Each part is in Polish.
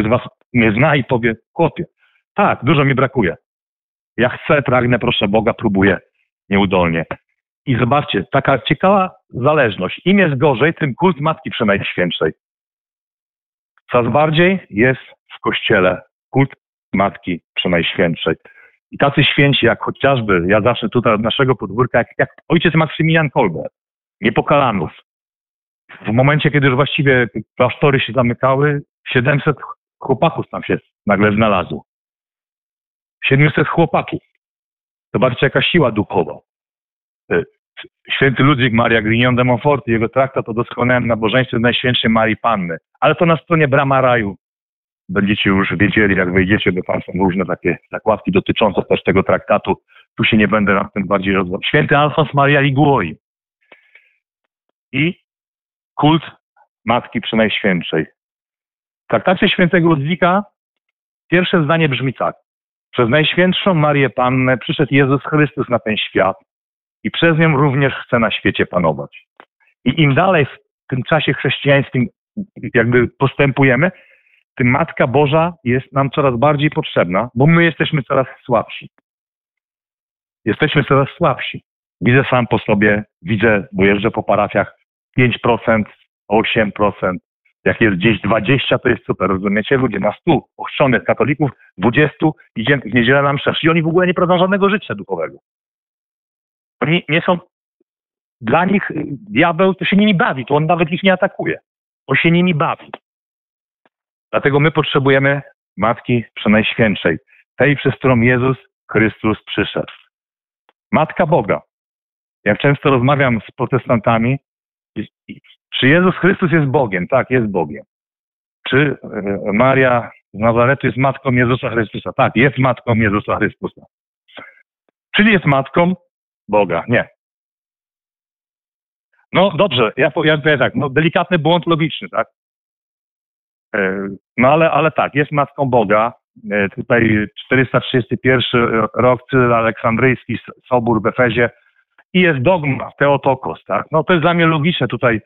was mnie zna i powie, chłopie, tak, dużo mi brakuje. Ja chcę, pragnę, proszę Boga, próbuję nieudolnie. I zobaczcie, taka ciekawa zależność. Im jest gorzej, tym kult Matki Przenajświętszej. Coraz bardziej jest w Kościele kult Matki Przenajświętszej. I tacy święci, jak chociażby, ja zawsze tutaj od naszego podwórka, jak ojciec Maksymilian Kolbe, Niepokalanów. W momencie, kiedy już właściwie klasztory się zamykały, 700 chłopaków tam się nagle znalazło. 700 chłopaków. Zobaczcie, jaka siła duchowa. Święty Ludwik Maria Grignon de Montfort, jego traktat o doskonałym nabożeństwie Najświętszej Marii Panny. Ale to na stronie Brama Raju. Będziecie już wiedzieli, jak wejdziecie, bo tam są różne takie zakładki dotyczące też tego traktatu. Tu się nie będę nad tym bardziej rozmawiał. Święty Alfons Maria Liguori. I kult Matki Przenajświętszej. W traktacie świętego Ludwika pierwsze zdanie brzmi tak. Przez Najświętszą Marię Pannę przyszedł Jezus Chrystus na ten świat i przez nią również chce na świecie panować. I im dalej w tym czasie chrześcijańskim jakby postępujemy, tym Matka Boża jest nam coraz bardziej potrzebna, bo my jesteśmy coraz słabsi. Jesteśmy coraz słabsi. Widzę sam po sobie, bo jeżdżę po parafiach 5%, 8%. Jak jest gdzieś 20%, to jest super, rozumiecie? Ludzie na 100 ochrzczonych katolików, 20 idzie w niedzielę na mszę. I oni w ogóle nie prowadzą żadnego życia duchowego. Oni nie są... Dla nich diabeł to się nimi bawi, to on nawet ich nie atakuje. On się nimi bawi. Dlatego my potrzebujemy Matki Przenajświętszej, tej, przez którą Jezus Chrystus przyszedł. Matka Boga. Ja często rozmawiam z protestantami, czy Jezus Chrystus jest Bogiem? Tak, jest Bogiem. Czy Maria z Nazaretu jest matką Jezusa Chrystusa? Tak, jest matką Jezusa Chrystusa. Czyli jest matką Boga? Nie. No dobrze, ja powiem tak, no delikatny błąd logiczny, tak? No ale tak, jest matką Boga. Tutaj 431 rok, Cyryl Aleksandryjski, Sobór w Efezie i jest dogma, Theotokos, tak? No to jest dla mnie logiczne tutaj.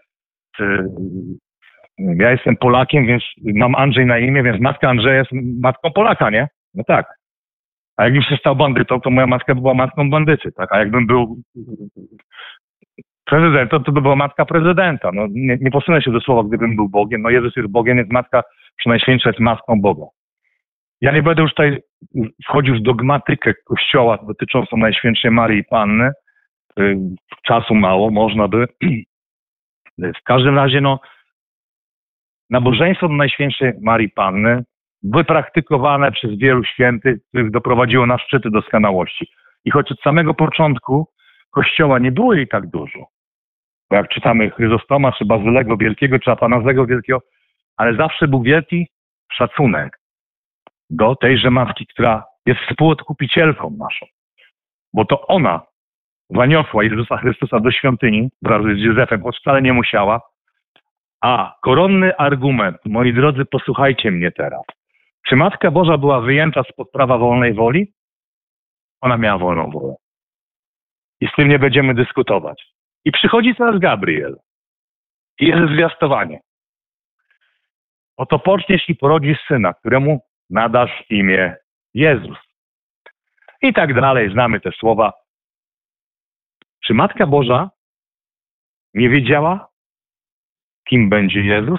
Ja jestem Polakiem, więc mam Andrzej na imię, więc matka Andrzeja jest matką Polaka, nie? No tak. A jakbym się stał bandytą, to moja matka była matką bandyty, tak? A jakbym był prezydentem, to by była matka prezydenta. No nie posunę się do słowa, gdybym był Bogiem. No Jezus jest Bogiem, więc Matka Przenajświętsza jest matką Boga. Ja nie będę już tutaj wchodził w dogmatykę Kościoła dotyczącą Najświętszej Maryi Panny. Czasu mało, można by. W każdym razie, no, nabożeństwo do Najświętszej Marii Panny wypraktykowane przez wielu świętych, których doprowadziło na szczyty doskonałości. I choć od samego początku Kościoła nie było jej tak dużo, bo jak czytamy Chryzostoma, czy Bazylego Wielkiego, czy Atanazego Wielkiego, ale zawsze był wielki szacunek do tejże matki, która jest współodkupicielką naszą. Bo to ona zaniosła Jezusa Chrystusa do świątyni wraz z Józefem, choć wcale nie musiała. A koronny argument, moi drodzy, posłuchajcie mnie teraz. Czy Matka Boża była wyjęta spod prawa wolnej woli? Ona miała wolną wolę. I z tym nie będziemy dyskutować. I przychodzi teraz Gabriel. I jest zwiastowanie. Oto poczniesz i porodzisz syna, któremu nadasz imię Jezus. I tak dalej, znamy te słowa. Czy Matka Boża nie wiedziała, kim będzie Jezus?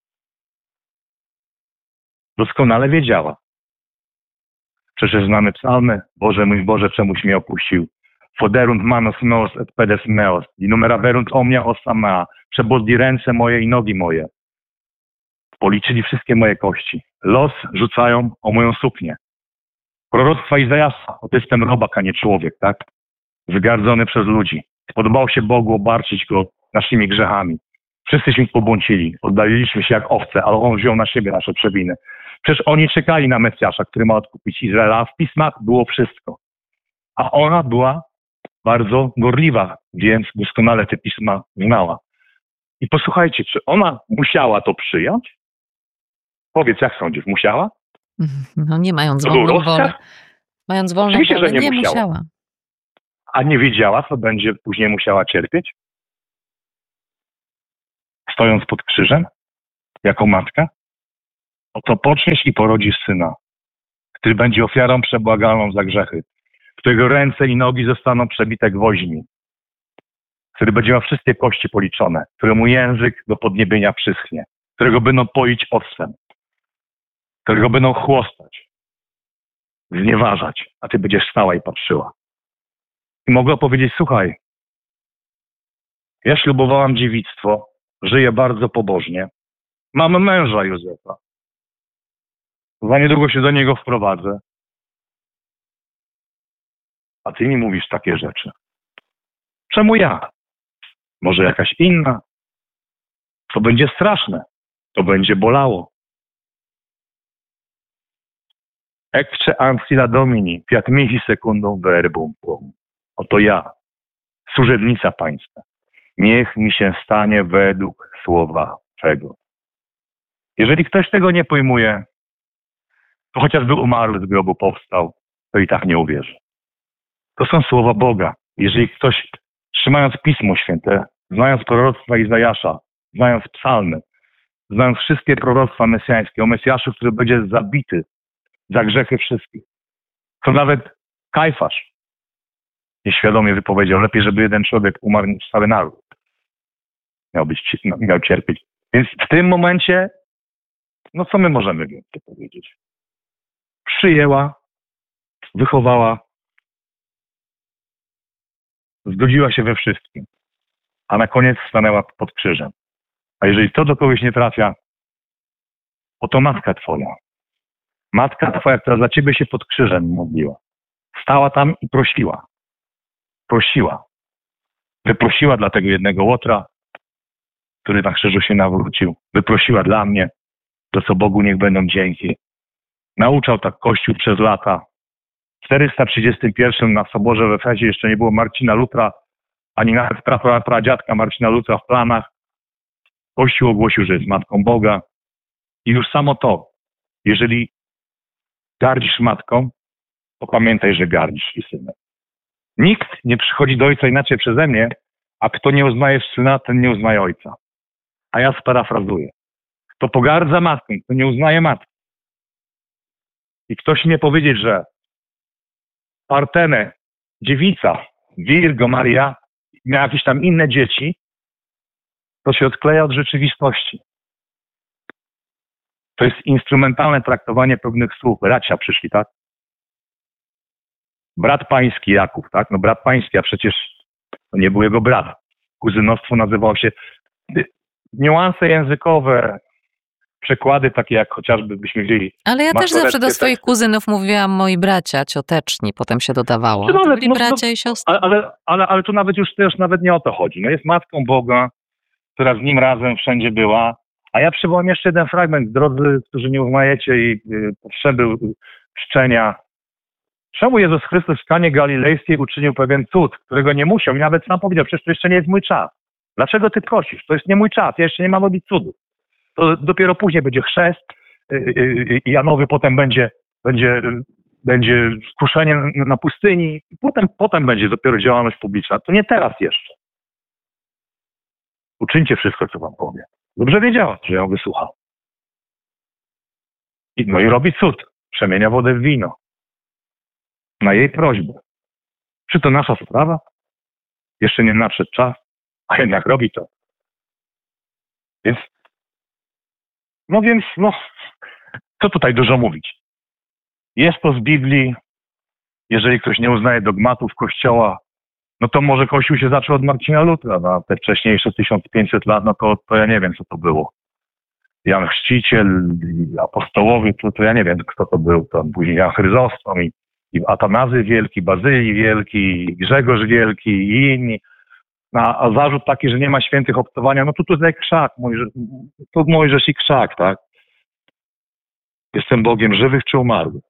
Doskonale wiedziała. Przecież znamy psalmy. Boże mój Boże, czemuś mnie opuścił. Foderunt manos meos et pedes meos. I numeraverunt omnia ossa mea. Przebodli ręce moje i nogi moje. Policzyli wszystkie moje kości. Los rzucają o moją suknię. Proroctwa Izajasza. Oto jestem robak, a nie człowiek, tak? Wygardzony przez ludzi. Podobało się Bogu obarczyć go naszymi grzechami. Wszyscyśmy pobłądzili. Oddaliliśmy się jak owce, ale on wziął na siebie nasze przewiny. Przecież oni czekali na Mesjasza, który ma odkupić Izraela. W pismach było wszystko. A ona była bardzo gorliwa, więc doskonale te pisma znała. I posłuchajcie, czy ona musiała to przyjąć? Powiedz, jak sądzisz, musiała? No nie mając wolną wolę. Mając wolną wolę, nie musiała. A nie wiedziała, co będzie później musiała cierpieć? Stojąc pod krzyżem, jako matka? Oto poczniesz i porodzisz syna, który będzie ofiarą przebłagalną za grzechy, którego ręce i nogi zostaną przebite gwoźdźmi, który będzie miał wszystkie kości policzone, któremu język do podniebienia przyschnie, którego będą poić octem, którego będą chłostać, znieważać, a ty będziesz stała i patrzyła. I mogła powiedzieć, słuchaj, ja ślubowałam dziewictwo, żyję bardzo pobożnie, mam męża Józefa, za niedługo się do niego wprowadzę, a ty mi mówisz takie rzeczy. Czemu ja? Może jakaś inna? To będzie straszne. To będzie bolało. Ecce ansila domini, fiat mihi secundum verbum tuum. Oto ja, służebnica Pańska. Niech mi się stanie według słowa Twego. Jeżeli ktoś tego nie pojmuje, to chociażby umarły z grobu powstał, to i tak nie uwierzy. To są słowa Boga. Jeżeli ktoś, trzymając Pismo Święte, znając proroctwa Izajasza, znając psalmy, znając wszystkie proroctwa mesjańskie o Mesjaszu, który będzie zabity za grzechy wszystkich, to nawet Kajfasz nieświadomie wypowiedział, lepiej, żeby jeden człowiek umarł niż cały naród. Miał cierpieć. Więc w tym momencie, no co my możemy więcej powiedzieć? Przyjęła, wychowała, zgodziła się we wszystkim, a na koniec stanęła pod krzyżem. A jeżeli to do kogoś nie trafia, oto matka Twoja. Matka Twoja, która za Ciebie się pod krzyżem modliła. Stała tam i prosiła. Prosiła. Wyprosiła dla tego jednego łotra, który na krzyżu się nawrócił. Wyprosiła dla mnie, to co Bogu niech będą dzięki. Nauczał tak Kościół przez lata. W 431 na soborze w Efezie jeszcze nie było Marcina Lutra, ani nawet pradziadka Marcina Lutra w planach. Kościół ogłosił, że jest Matką Boga. I już samo to, jeżeli gardzisz matką, to pamiętaj, że gardzisz i synem. Nikt nie przychodzi do Ojca inaczej przeze mnie, a kto nie uznaje syna, ten nie uznaje Ojca. A ja sparafrazuję. Kto pogardza matką, kto nie uznaje matki. I ktoś mnie powiedzieć, że Partene, dziewica, Virgo Maria, miała jakieś tam inne dzieci, to się odkleja od rzeczywistości. To jest instrumentalne traktowanie pewnych słów. Bracia przyszli, tak? Brat pański Jakub, tak? No brat pański, a przecież to nie był jego brat. Kuzynostwo nazywało się... Niuanse językowe, przekłady takie jak chociażby byśmy wzięli... Ale ja też zawsze do swoich kuzynów mówiłam moi bracia, cioteczni, potem się dodawało. No, ale, bracia i siostry. Ale tu nawet już nawet nie o to chodzi. No jest Matką Boga, która z Nim razem wszędzie była. A ja przywołam jeszcze jeden fragment, drodzy, którzy nie uznajecie i potrzeby czczenia. Czemu Jezus Chrystus w Kanie Galilejskiej uczynił pewien cud, którego nie musiał i nawet sam powiedział, przecież to jeszcze nie jest mój czas. Dlaczego ty prosisz? To jest nie mój czas, ja jeszcze nie mam robić cudów. To dopiero później będzie chrzest Janowy, potem będzie kuszenie na pustyni, potem będzie dopiero działalność publiczna. To nie teraz jeszcze. Uczyńcie wszystko, co wam powie. Dobrze wiedziała, że ją wysłuchał. I robi cud. Przemienia wodę w wino. Na jej prośbę. Czy to nasza sprawa? Jeszcze nie nadszedł czas, a jednak robi to. Więc, co tutaj dużo mówić? Jest to z Biblii. Jeżeli ktoś nie uznaje dogmatów Kościoła, no to może Kościół się zaczął od Marcina Lutra. No, te wcześniejsze 1500 lat, no to ja nie wiem, co to było. Jan Chrzciciel, apostołowie, to ja nie wiem, kto to był. Tam później Jan Chryzostom i Atanazy Wielki, Bazylii Wielki, Grzegorz Wielki i inni. A zarzut taki, że nie ma świętych obcowania, no to tutaj krzak, to Mojżesz i krzak, tak? Jestem Bogiem żywych czy umarłych.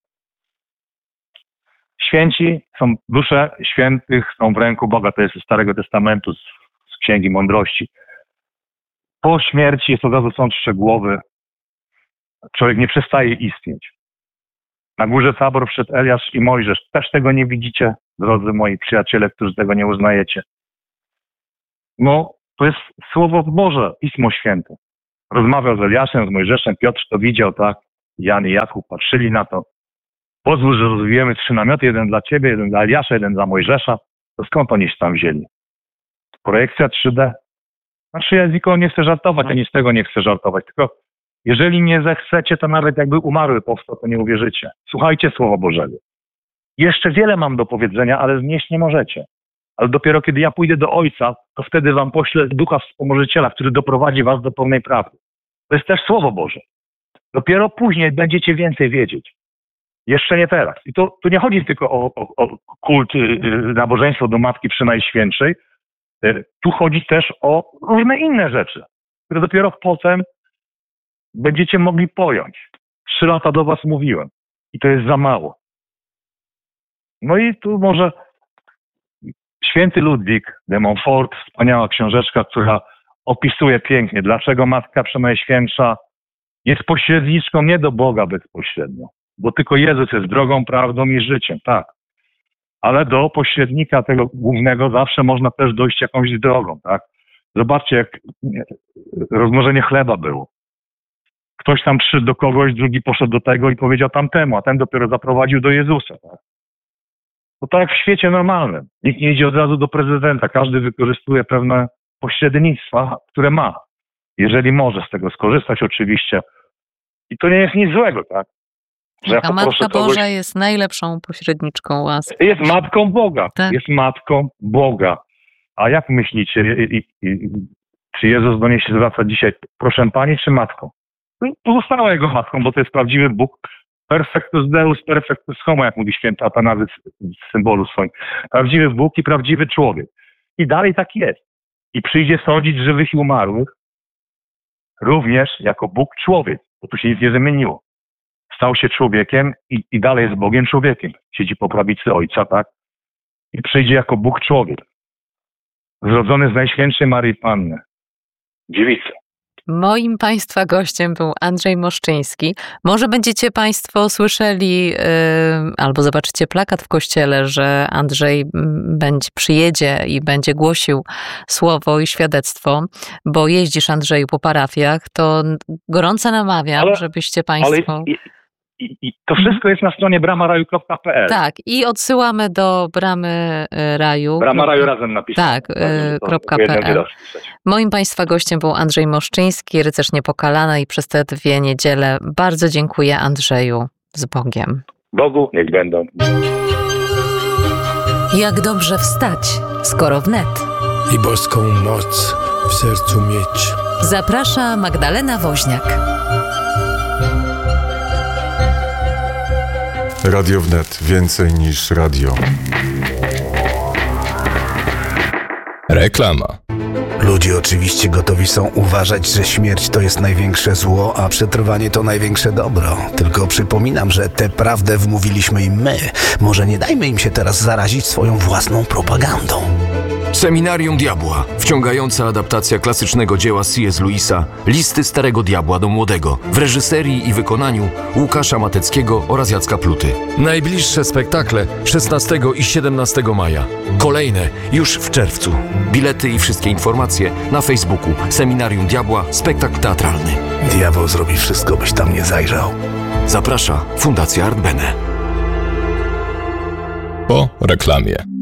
Święci są, dusze świętych są w ręku Boga, to jest z Starego Testamentu, z Księgi Mądrości. Po śmierci jest od razu sąd szczegółowy. Człowiek nie przestaje istnieć. Na górze Tabor wszedł Eliasz i Mojżesz. Też tego nie widzicie, drodzy moi przyjaciele, którzy tego nie uznajecie. No, to jest Słowo Boże, Pismo Święte. Rozmawiał z Eliaszem, z Mojżeszem, Piotr to widział, tak? Jan i Jakub patrzyli na to. Pozwól, że rozwijemy 3 namioty, jeden dla ciebie, jeden dla Eliasza, jeden dla Mojżesza. To skąd oni się tam wzięli? Projekcja 3D. Znaczy ja z nikogo nie chcę żartować, ani z tego nie chcę żartować, tylko jeżeli nie zechcecie, to nawet jakby umarły powstał, to nie uwierzycie. Słuchajcie Słowa Bożego. Jeszcze wiele mam do powiedzenia, ale znieść nie możecie. Ale dopiero kiedy ja pójdę do Ojca, to wtedy wam poślę Ducha Wspomożyciela, który doprowadzi was do pełnej prawdy. To jest też Słowo Boże. Dopiero później będziecie więcej wiedzieć. Jeszcze nie teraz. I tu nie chodzi tylko o kult, nabożeństwo do Matki Przenajświętszej. Tu chodzi też o różne inne rzeczy, które dopiero potem będziecie mogli pojąć. 3 lata do was mówiłem. I to jest za mało. No i tu może Święty Ludwik de Montfort, wspaniała książeczka, która opisuje pięknie, dlaczego Matka Przenajświętsza jest pośredniczką nie do Boga bezpośrednio, bo tylko Jezus jest drogą, prawdą i życiem, tak. Ale do pośrednika tego głównego zawsze można też dojść jakąś drogą, tak. Zobaczcie, jak rozmnożenie chleba było. Ktoś tam przyszedł do kogoś, drugi poszedł do tego i powiedział tamtemu, a ten dopiero zaprowadził do Jezusa, tak. To tak jak w świecie normalnym. Nikt nie idzie od razu do prezydenta. Każdy wykorzystuje pewne pośrednictwa, które ma. Jeżeli może z tego skorzystać oczywiście. I to nie jest nic złego, tak? Że a Matka Boża jest najlepszą pośredniczką łaski. Jest Matką Boga. Tak. Jest Matką Boga. A jak myślicie, czy Jezus do niej się zwraca dzisiaj, proszę Pani, czy Matką? Pozostała Jego Matką, bo to jest prawdziwy Bóg. Perfectus Deus, perfectus homo, jak mówi święty Atanazy w symbolu swoim. Prawdziwy Bóg i prawdziwy człowiek. I dalej tak jest. I przyjdzie sądzić żywych i umarłych również jako Bóg człowiek, bo tu się nic nie zmieniło. Stał się człowiekiem i dalej jest Bogiem człowiekiem. Siedzi po prawicy Ojca, tak? I przyjdzie jako Bóg człowiek. Zrodzony z Najświętszej Maryi Panny. Dziewica. Moim Państwa gościem był Andrzej Moszczyński. Może będziecie Państwo słyszeli albo zobaczycie plakat w kościele, że Andrzej przyjedzie i będzie głosił słowo i świadectwo, bo jeździsz, Andrzeju, po parafiach, to gorąco namawiam, żebyście Państwo... I to wszystko jest na stronie bramaraju.pl. Tak, i odsyłamy do Bramy Raju. Brama Raju razem napisane. Tak, .pl. Moim Państwa gościem był Andrzej Moszczyński, rycerz Niepokalany i przez te 2 niedziele bardzo dziękuję, Andrzeju. Z Bogiem. Bogu niech będą. Jak dobrze wstać, skoro wnet. I boską moc w sercu mieć. Zaprasza Magdalena Woźniak. Radio Wnet. Więcej niż radio. Reklama. Ludzie oczywiście gotowi są uważać, że śmierć to jest największe zło, a przetrwanie to największe dobro. Tylko przypominam, że tę prawdę wmówiliśmy im my. Może nie dajmy im się teraz zarazić swoją własną propagandą. Seminarium Diabła. Wciągająca adaptacja klasycznego dzieła C.S. Lewisa Listy Starego Diabła do Młodego w reżyserii i wykonaniu Łukasza Mateckiego oraz Jacka Pluty. Najbliższe spektakle 16 i 17 maja. Kolejne już w czerwcu. Bilety i wszystkie informacje na Facebooku Seminarium Diabła Spektakl Teatralny. Diabeł zrobi wszystko, byś tam nie zajrzał. Zaprasza Fundacja Art Bene. Po reklamie.